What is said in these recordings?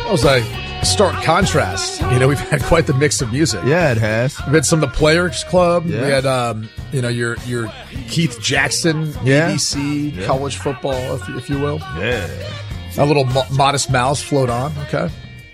That was a stark contrast. You know, we've had quite the mix of music. Yeah, it has. We've had some of the Players Club. Yeah. We had, your Keith Jackson, ABC, college football, if you will. Yeah. A little Modest Mouse float on, okay?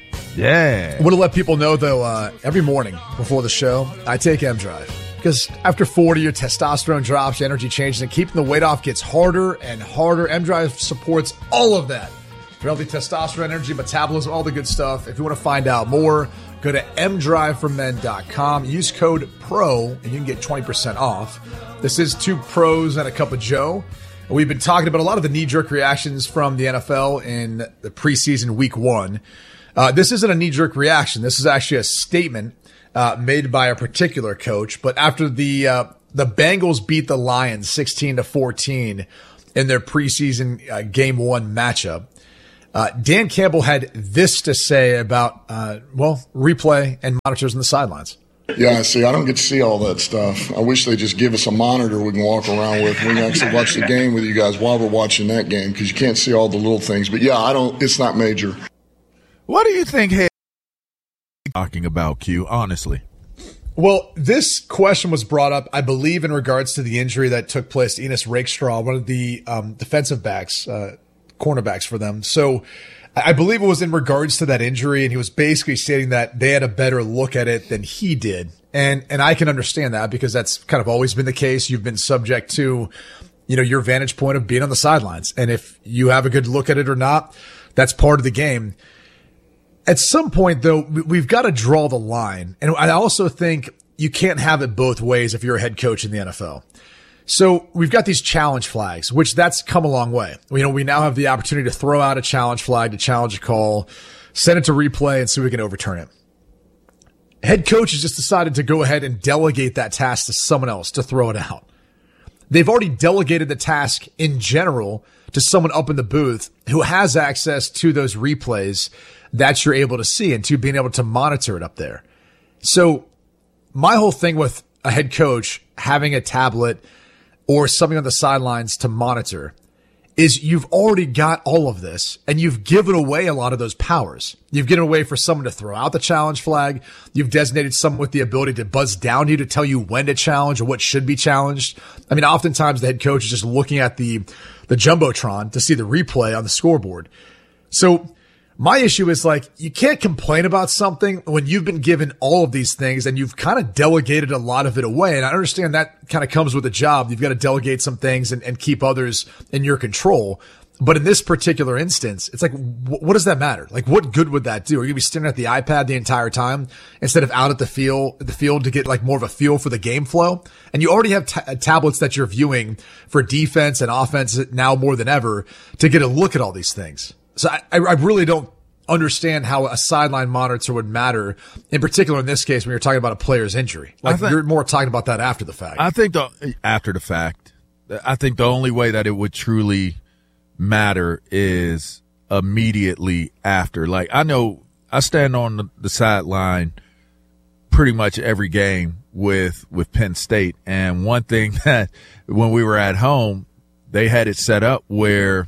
Yeah. I want to let people know, though, every morning before the show, I take M-Drive. Because after 40, your testosterone drops, your energy changes, and keeping the weight off gets harder and harder. M-Drive supports all of that. For healthy testosterone, energy, metabolism, all the good stuff. If you want to find out more, go to mdriveformen.com. Use code PRO, and you can get 20% off. This is Two Pros and a Cup of Joe. We've been talking about a lot of the knee-jerk reactions from the NFL in the preseason week 1. This isn't a knee-jerk reaction. This is actually a statement made by a particular coach. But after the Bengals beat the Lions 16-14 in their preseason game 1 matchup, Dan Campbell had this to say about, replay and monitors on the sidelines. Yeah, see, I don't get to see all that stuff. I wish they just give us a monitor we can walk around with. We can actually watch the game with you guys while we're watching that game because you can't see all the little things. But, yeah, it's not major. What do you think talking about, Q, honestly? Well, this question was brought up, I believe, in regards to the injury that took place to Enos Rakestraw, one of the defensive backs, cornerbacks for them. So I believe it was in regards to that injury, and he was basically stating that they had a better look at it than he did. And I can understand that because that's kind of always been the case. You've been subject to, your vantage point of being on the sidelines. And if you have a good look at it or not, that's part of the game. At some point, though, we've got to draw the line. And I also think you can't have it both ways if you're a head coach in the NFL. So we've got these challenge flags, which that's come a long way. We now have the opportunity to throw out a challenge flag, to challenge a call, send it to replay, and see if we can overturn it. Head coach has just decided to go ahead and delegate that task to someone else to throw it out. They've already delegated the task in general to someone up in the booth who has access to those replays that you're able to see and to being able to monitor it up there. So my whole thing with a head coach having a tablet or something on the sidelines to monitor is you've already got all of this and you've given away a lot of those powers. You've given away for someone to throw out the challenge flag. You've designated someone with the ability to buzz down you to tell you when to challenge or what should be challenged. I mean, oftentimes the head coach is just looking at the Jumbotron to see the replay on the scoreboard. So my issue is you can't complain about something when you've been given all of these things and you've kind of delegated a lot of it away. And I understand that kind of comes with a job. You've got to delegate some things and keep others in your control. But in this particular instance, it's what does that matter? What good would that do? Are you going to be staring at the iPad the entire time instead of out at the field to get more of a feel for the game flow? And you already have tablets that you're viewing for defense and offense now more than ever to get a look at all these things. So I really don't understand how a sideline monitor would matter, in particular in this case when you're talking about a player's injury. You're more talking about that after the fact. I think after the fact, I think the only way that it would truly matter is immediately after. I know I stand on the sideline pretty much every game with Penn State, and one thing that when we were at home, they had it set up where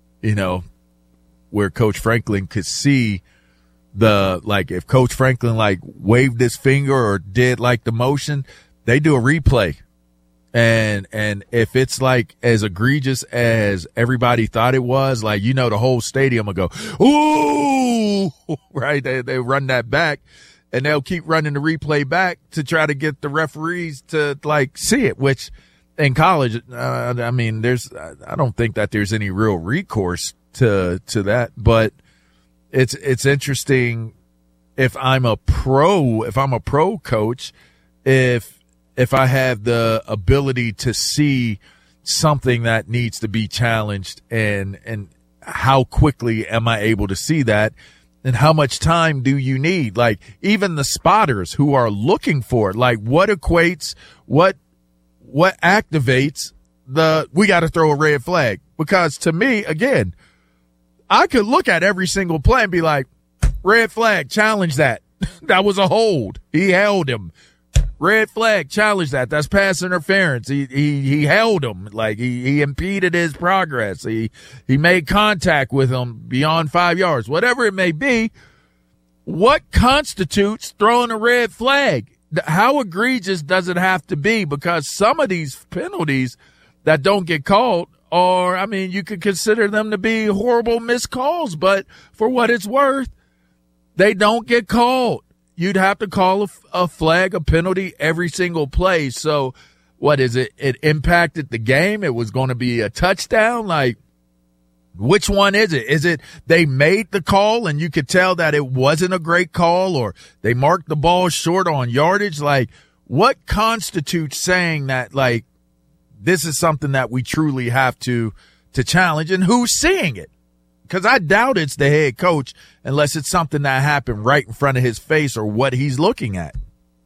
Coach Franklin could see if Coach Franklin waved his finger or did the motion, they do a replay. And if it's as egregious as everybody thought it was, the whole stadium will go, ooh, right? They run that back and they'll keep running the replay back to try to get the referees to see it, which in college, I don't think that there's any real recourse to that, but it's interesting if I'm a pro coach, if I have the ability to see something that needs to be challenged and how quickly am I able to see that and how much time do you need? Even the spotters who are looking for it, what equates, what activates we got to throw a red flag? Because to me, again, I could look at every single play and be like, red flag, challenge that. That was a hold. He held him. Red flag, challenge that. That's pass interference. He held him. He impeded his progress. He made contact with him beyond 5 yards. Whatever it may be, what constitutes throwing a red flag? How egregious does it have to be? Because some of these penalties that don't get called are, I mean, you could consider them to be horrible missed calls, but for what it's worth, they don't get called. You'd have to call a flag, a penalty every single play. So what is it? It impacted the game. It was going to be a touchdown. Like, which one is it? Is it they made the call and you could tell that it wasn't a great call, or they marked the ball short on yardage? Like, what constitutes saying that, like, this is something that we truly have to challenge, and who's seeing it? Because I doubt it's the head coach unless it's something that happened right in front of his face or what he's looking at.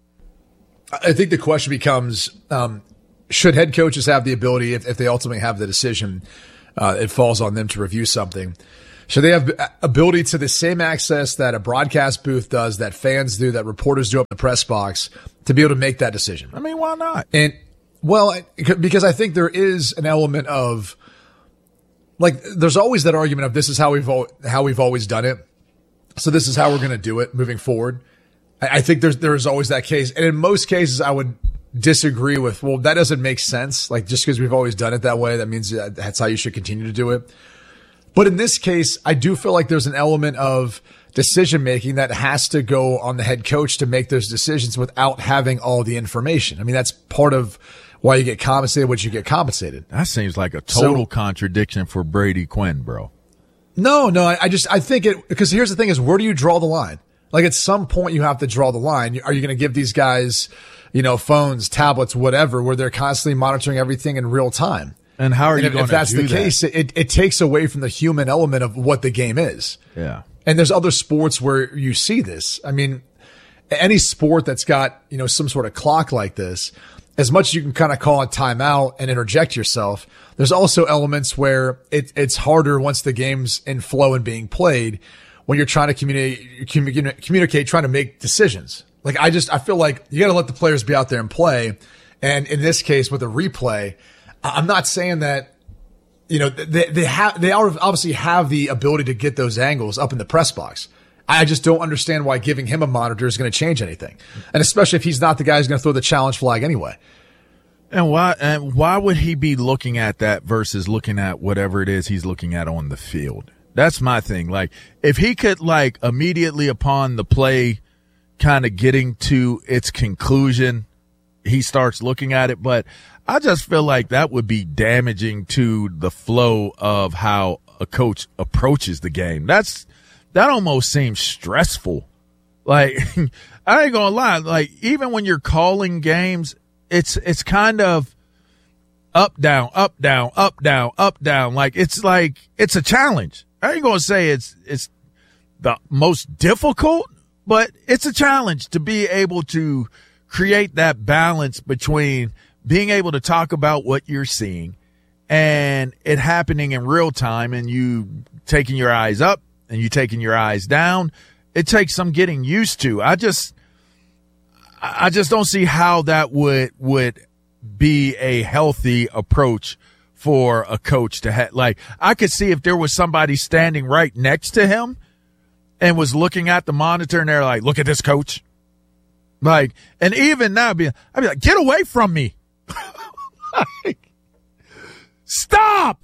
I think the question becomes, should head coaches have the ability, if they ultimately have the decision, it falls on them to review something. Should they have ability to the same access that a broadcast booth does, that fans do, that reporters do up in the press box, to be able to make that decision? I mean, why not? And, well, because I think there is an element of, like, there's always that argument of this is how we've always done it, so this is how we're going to do it moving forward. I think there's always that case. And in most cases, I would disagree with, well, that doesn't make sense. Like, just because we've always done it that way, that means that's how you should continue to do it. But in this case, I do feel like there's an element of decision making that has to go on the head coach to make those decisions without having all the information. I mean, that's part of why you get compensated what you get compensated. That seems like a total contradiction for Brady Quinn, bro. No, I think it, because here's the thing is, where do you draw the line? Like, at some point you have to draw the line. Are you going to give these guys, phones, tablets, whatever, where they're constantly monitoring everything in real time? And how are you going to do that? If that's the case, it takes away from the human element of what the game is. Yeah. And there's other sports where you see this. I mean, any sport that's got, some sort of clock like this, as much as you can kind of call a timeout and interject yourself, there's also elements where it's harder once the game's in flow and being played, when you're trying to communicate, trying to make decisions. Like, I feel like you got to let the players be out there and play. And in this case, with a replay, I'm not saying that, they obviously have the ability to get those angles up in the press box. I just don't understand why giving him a monitor is going to change anything. And especially if he's not the guy who's going to throw the challenge flag anyway. And why would he be looking at that versus looking at whatever it is he's looking at on the field? That's my thing. Like, if he could, like, immediately upon the play kind of getting to its conclusion, he starts looking at it. But I just feel like that would be damaging to the flow of how a coach approaches the game. That almost seems stressful. Like, I ain't gonna lie. Like, even when you're calling games, it's kind of up, down, up, down, up, down, up, down. Like, it's a challenge. I ain't gonna say it's the most difficult, but it's a challenge to be able to create that balance between being able to talk about what you're seeing and it happening in real time, and you taking your eyes up and you taking your eyes down. It takes some getting used to. I just don't see how that would be a healthy approach for a coach to have. Like, I could see if there was somebody standing right next to him and was looking at the monitor and they're like, look at this, coach. Like, and even now I'd be like, get away from me. Like, stop.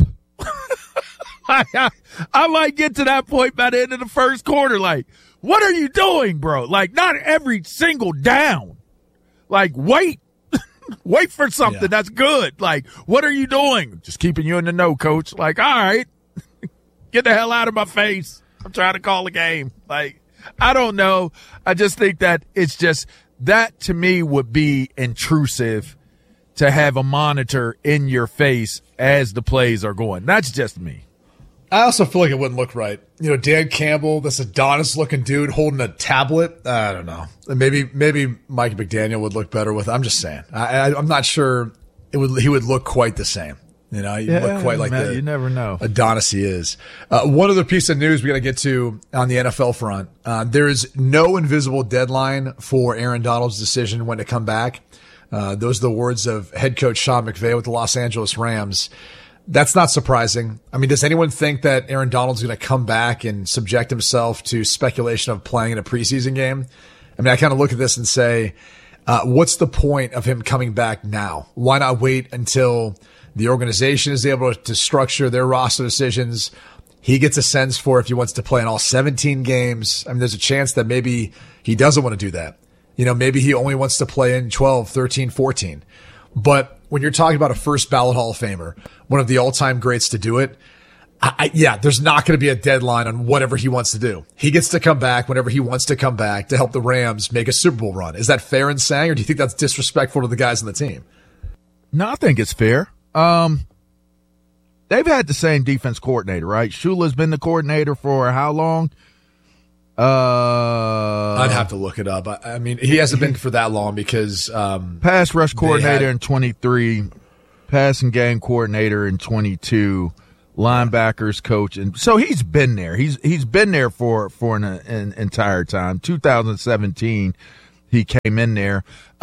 I might get to that point by the end of the first quarter. Like, what are you doing, bro? Like, not every single down. Like, wait for something that's good. Like, what are you doing? Just keeping you in the know, coach. Like, all right, get the hell out of my face. I'm trying to call a game. Like, I don't know. I just think that it's just, that to me would be intrusive to have a monitor in your face as the plays are going. That's just me. I also feel like it wouldn't look right. Dan Campbell, this Adonis-looking dude holding a tablet. I don't know. Maybe Mike McDaniel would look better with it. I'm just saying. I'm not sure he would look quite the same. He look quite like you never know. Adonis he is. One other piece of news we got to get to on the NFL front. There is no invisible deadline for Aaron Donald's decision when to come back. Those are the words of head coach Sean McVay with the Los Angeles Rams. That's not surprising. I mean, does anyone think that Aaron Donald's going to come back and subject himself to speculation of playing in a preseason game? I mean, I kind of look at this and say, what's the point of him coming back now? Why not wait until the organization is able to structure their roster decisions? He gets a sense for if he wants to play in all 17 games. I mean, there's a chance that maybe he doesn't want to do that. Maybe he only wants to play in 12, 13, 14. But when you're talking about a first ballot Hall of Famer, one of the all-time greats to do it, there's not going to be a deadline on whatever he wants to do. He gets to come back whenever he wants to come back to help the Rams make a Super Bowl run. Is that fair in saying, or do you think that's disrespectful to the guys on the team? No, I think it's fair. They've had the same defense coordinator, right? Shula's been the coordinator for how long? I'd have to look it up. I mean, he hasn't been for that long because pass rush coordinator in 23, passing game coordinator in 22, linebackers coach, and so he's been there. He's been there for an entire time. 2017, he came in there.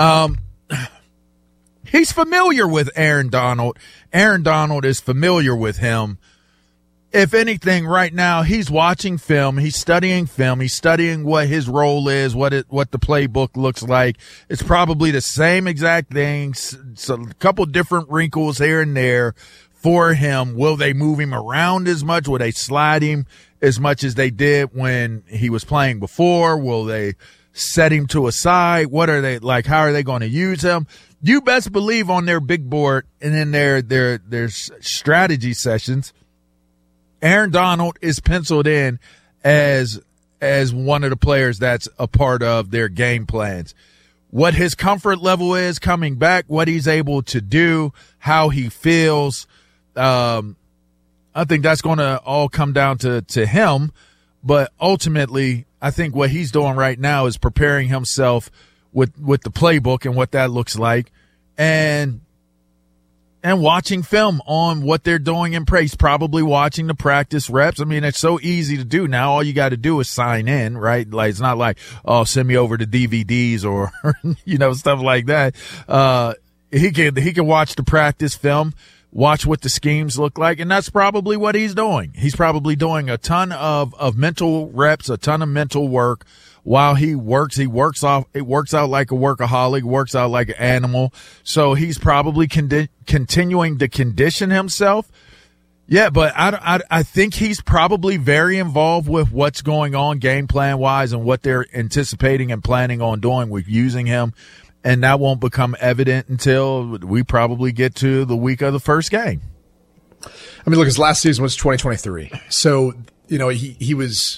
He's familiar with Aaron Donald. Aaron Donald is familiar with him. If anything, right now, he's watching film. He's studying film. He's studying what his role is, what the playbook looks like. It's probably the same exact things. So a couple different wrinkles here and there for him. Will they move him around as much? Will they slide him as much as they did when he was playing before? Will they set him to a side? What are they like? How are they going to use him? You best believe on their big board and in their strategy sessions, Aaron Donald is penciled in as one of the players that's a part of their game plans. What his comfort level is coming back, what he's able to do, how he feels, I think that's going to all come down to him. But ultimately, I think what he's doing right now is preparing himself with the playbook and what that looks like, and watching film on what they're doing in praise, probably watching the practice reps. I mean, it's so easy to do now. All you got to do is sign in, right? Like, it's not like, oh, send me over the DVDs or, stuff like that. He can watch the practice film, watch what the schemes look like. And that's probably what he's doing. He's probably doing a ton of mental reps, a ton of mental work. While he works out like a workaholic, works out like an animal. So he's probably continuing to condition himself. Yeah, but I think he's probably very involved with what's going on game plan wise and what they're anticipating and planning on doing with using him. And that won't become evident until we probably get to the week of the first game. I mean, look, his last season was 2023. So, he was.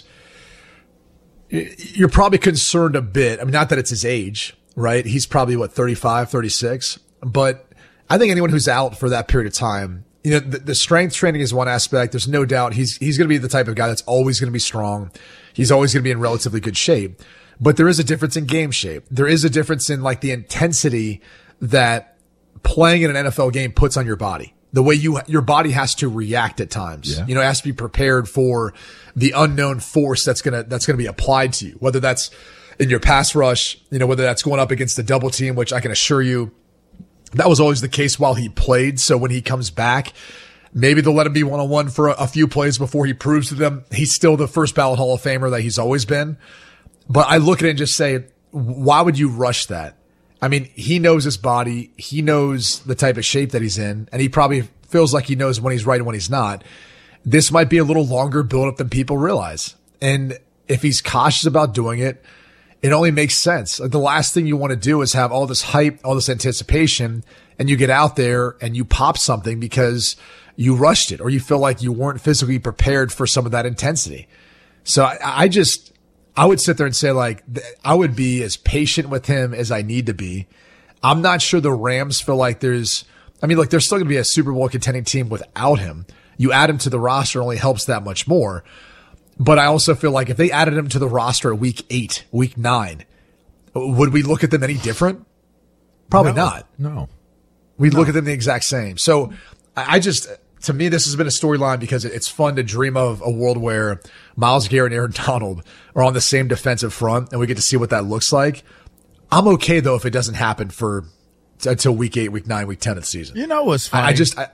You're probably concerned a bit. I mean, not that it's his age, right? He's probably 35, 36, but I think anyone who's out for that period of time, the strength training is one aspect. There's no doubt he's going to be the type of guy that's always going to be strong. He's always going to be in relatively good shape, but there is a difference in game shape. There is a difference in like the intensity that playing in an NFL game puts on your body. The way your body has to react at times, it has to be prepared for the unknown force that's going to be applied to you, whether that's in your pass rush, whether that's going up against a double team, which I can assure you that was always the case while he played. So when he comes back, maybe they'll let him be one-on-one for a few plays before he proves to them he's still the first ballot Hall of Famer that he's always been. But I look at it and just say, why would you rush that? I mean, he knows his body. He knows the type of shape that he's in, and he probably feels like he knows when he's right and when he's not. This might be a little longer build-up than people realize. And if he's cautious about doing it, it only makes sense. The last thing you want to do is have all this hype, all this anticipation, and you get out there and you pop something because you rushed it or you feel like you weren't physically prepared for some of that intensity. So I would sit there and say, like, I would be as patient with him as I need to be. I'm not sure the Rams feel like there's still going to be a Super Bowl contending team without him. You add him to the roster only helps that much more. But I also feel like if they added him to the roster at week 8, week 9, would we look at them any different? Probably not. No. We'd look at them the exact same. So to me, this has been a storyline because it's fun to dream of a world where Myles Garrett and Aaron Donald are on the same defensive front and we get to see what that looks like. I'm okay though if it doesn't happen until week 8, week 9, week 10 of the season. You know what's funny?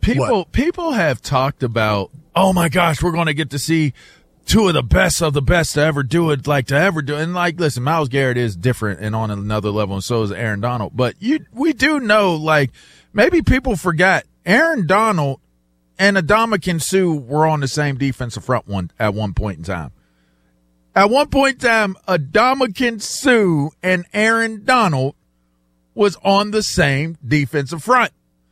People have talked about, oh my gosh, we're going to get to see two of the best to ever do it, And like, listen, Myles Garrett is different and on another level, and so is Aaron Donald. But we do know, like, maybe people forgot Aaron Donald and Ndamukong Suh were on the same defensive front at one point in time. At one point in time, Ndamukong Suh and Aaron Donald was on the same defensive front.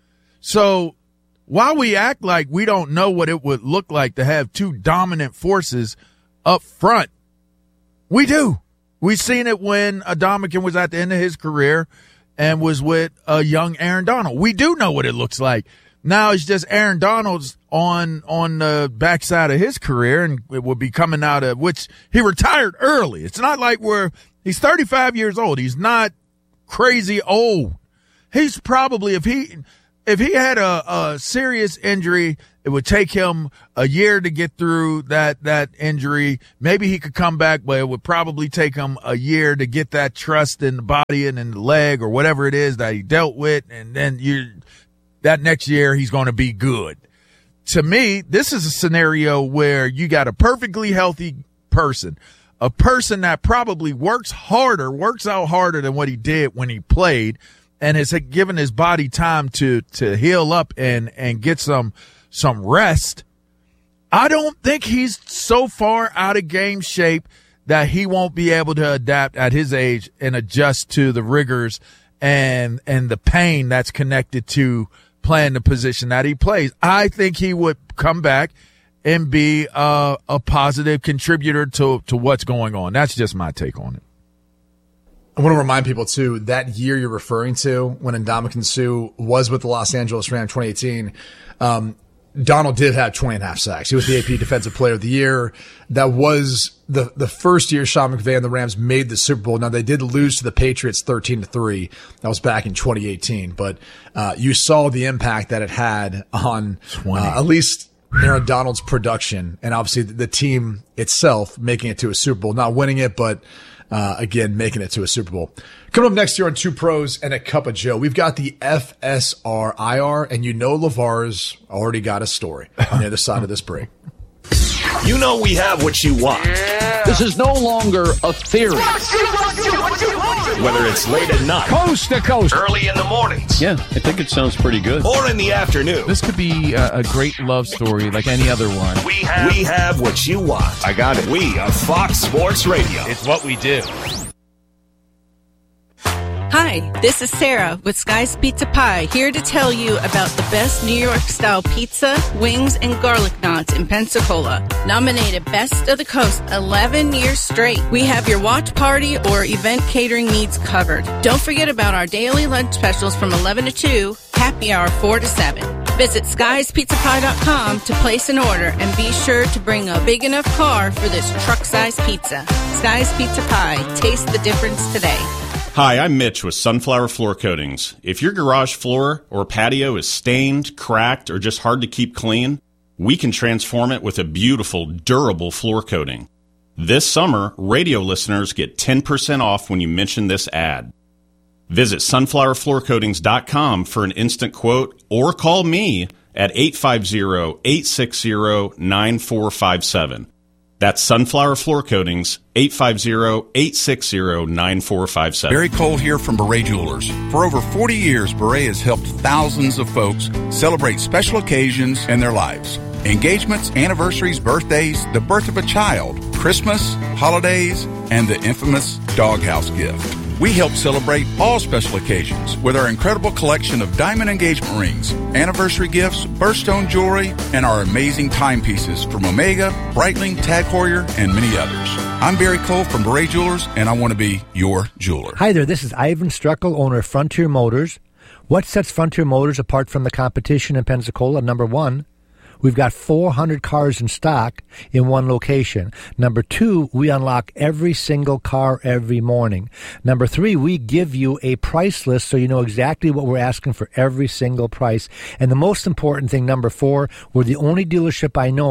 So while we act like we don't know what it would look like to have two dominant forces up front, we do. We've seen it when Ndamukong was at the end of his career and was with a young Aaron Donald. We do know what it looks like. Now it's just Aaron Donald's on the backside of his career, and it will be coming out of which he retired early. It's not like he's 35 years old. He's not crazy old. He's probably, if he had a serious injury, it would take him a year to get through that injury. Maybe he could come back, but it would probably take him a year to get that trust in the body and in the leg or whatever it is that he dealt with. And then that next year he's going to be good. To me, this is a scenario where you got a perfectly healthy person, a person that probably works out harder than what he did when he played, and has given his body time to heal up and get some rest. I don't think he's so far out of game shape that he won't be able to adapt at his age and adjust to the rigors and the pain that's connected to playing the position that he plays. I think he would come back and be a positive contributor to what's going on. That's just my take on it. I want to remind people, too, that year you're referring to when Ndamukong Suh was with the Los Angeles Rams 2018, Donald did have 20.5 sacks. He was the AP Defensive Player of the Year. That was the first year Sean McVay and the Rams made the Super Bowl. Now, they did lose to the Patriots 13-3. That was back in 2018. But you saw the impact that it had on at least Aaron Donald's production, and obviously the team itself making it to a Super Bowl. Not winning it, but again, making it to a Super Bowl. Coming up next year on Two Pros and a Cup of Joe, we've got the FSR IR, and LeVar's already got a story on the other side of this break. You know we have what you want. Yeah. This is no longer a theory. Whether it's late at night, coast to coast, early in the mornings. Yeah, I think it sounds pretty good. Or in the afternoon. This could be a great love story like any other one. We have what you want. I got it. We are Fox Sports Radio. It's what we do. Hi, this is Sarah with Sky's Pizza Pie, here to tell you about the best New York-style pizza, wings, and garlic knots in Pensacola. Nominated Best of the Coast 11 years straight. We have your watch party or event catering needs covered. Don't forget about our daily lunch specials from 11 to 2, happy hour 4 to 7. Visit skyespizzapie.com to place an order and be sure to bring a big enough car for this truck-sized pizza. Sky's Pizza Pie. Taste the difference today. Hi, I'm Mitch with Sunflower Floor Coatings. If your garage floor or patio is stained, cracked, or just hard to keep clean, we can transform it with a beautiful, durable floor coating. This summer, radio listeners get 10% off when you mention this ad. Visit sunflowerfloorcoatings.com for an instant quote or call me at 850-860-9457. That's Sunflower Floor Coatings, 850-860-9457. Barry Cole here from Beret Jewelers. For over 40 years, Beret has helped thousands of folks celebrate special occasions in their lives. Engagements, anniversaries, birthdays, the birth of a child, Christmas, holidays, and the infamous doghouse gift. We help celebrate all special occasions with our incredible collection of diamond engagement rings, anniversary gifts, birthstone jewelry, and our amazing timepieces from Omega, Breitling, Tag Heuer, and many others. I'm Barry Cole from Beret Jewelers, and I want to be your jeweler. Hi there, this is Ivan Struckel, owner of Frontier Motors. What sets Frontier Motors apart from the competition in Pensacola? Number one, we've got 400 cars in stock in one location. Number two, we unlock every single car every morning. Number three, we give you a price list so you know exactly what we're asking for every single price. And the most important thing, number four, we're the only dealership I know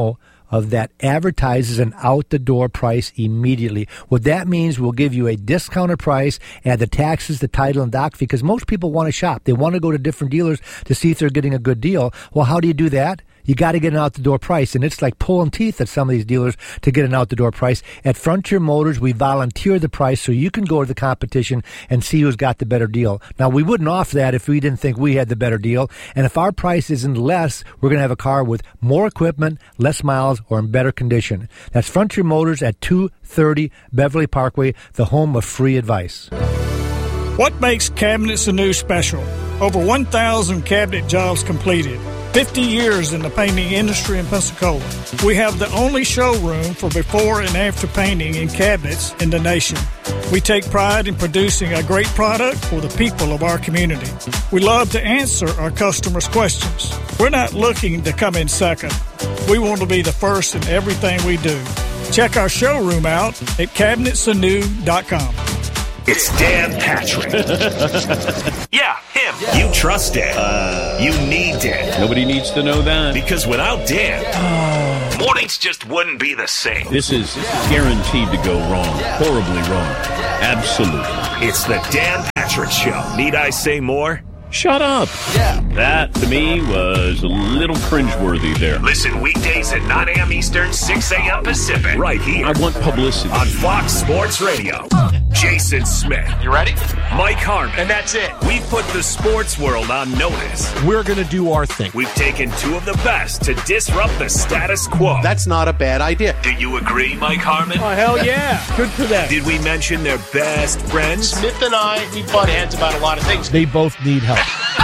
of that advertises an out-the-door price immediately. What that means, we'll give you a discounted price, add the taxes, the title, and doc fee, because most people want to shop. They want to go to different dealers to see if they're getting a good deal. Well, how do you do that? You got to get an out-the-door price, and it's like pulling teeth at some of these dealers to get an out-the-door price. At Frontier Motors, we volunteer the price so you can go to the competition and see who's got the better deal. Now, we wouldn't offer that if we didn't think we had the better deal, and if our price isn't less, we're going to have a car with more equipment, less miles, or in better condition. That's Frontier Motors at 230 Beverly Parkway, the home of free advice. What makes Cabinets Anew special? Over 1,000 cabinet jobs completed. 50 years in the painting industry in Pensacola. We have the only showroom for before and after painting in cabinets in the nation. We take pride in producing a great product for the people of our community. We love to answer our customers' questions. We're not looking to come in second. We want to be the first in everything we do. Check our showroom out at cabinetsanew.com. It's Dan Patrick. Yeah, him. You trust Dan. You need Dan. Nobody needs to know that. Because without Dan, mornings just wouldn't be the same. This is guaranteed to go wrong. Horribly wrong. Absolutely. It's the Dan Patrick Show. Need I say more? Shut up. Yeah. That, to me, was a little cringeworthy there. Listen weekdays at 9 a.m. Eastern, 6 a.m. Pacific. Right here. I want publicity. On Fox Sports Radio. Jason Smith. You ready? Mike Harmon. And that's it. We've put the sports world on notice. We're going to do our thing. We've taken two of the best to disrupt the status quo. That's not a bad idea. Do you agree, Mike Harmon? Oh, hell yeah. Good for them. Did we mention their best friends? Smith and I, we butt heads about a lot of things. They both need help.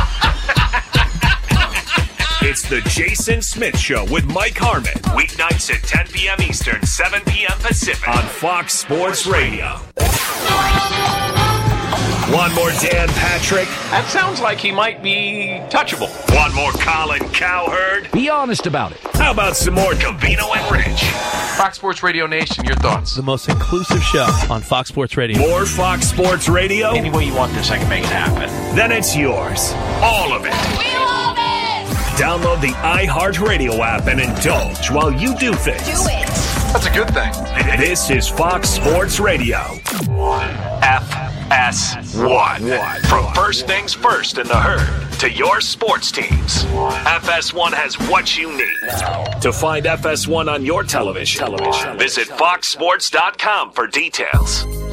It's the Jason Smith Show with Mike Harmon. Weeknights at 10 p.m. Eastern, 7 p.m. Pacific. On Fox Sports Radio. One more Dan Patrick. That sounds like he might be touchable. One more Colin Cowherd. Be honest about it. How about some more Covino and Rich? Fox Sports Radio Nation, your thoughts? The most inclusive show on Fox Sports Radio. More Fox Sports Radio? Any way you want this, I can make it happen. Then it's yours. All of it. We love it! Download the iHeartRadio app and indulge while you do things. Do it! That's a good thing. This is Fox Sports Radio. FS1. From first things first in the herd to your sports teams, FS1 has what you need. To find FS1 on your television, visit foxsports.com for details.